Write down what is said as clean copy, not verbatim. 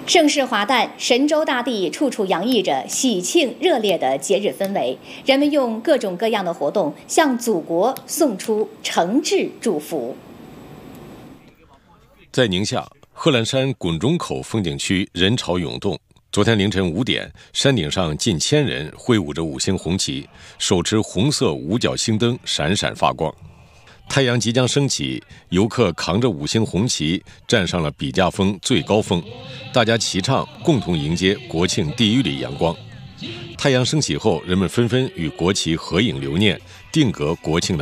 盛世华诞，神州大地处处洋溢着喜庆热烈的节日氛围，人们用各种各样的活动向祖国送出诚挚祝福。 在宁夏贺兰山滚钟口风景区人潮涌动，昨天凌晨5点，山顶上近1000人挥舞着5星红旗，手持红色五角星灯闪闪发光。太阳即将升起，游客扛着5星红旗站上了笔架峰最高峰，大家齐唱，共同迎接国庆第一缕阳光。太阳升起后，人们纷纷与国旗合影留念，定格国庆的